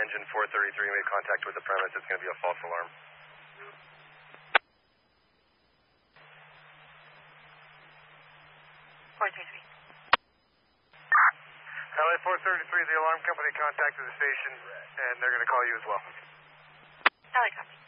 engine 433 made contact with the premise. It's going to be a false alarm. LA 433, the alarm company contacted the station, and they're going to call you as well. LA copy.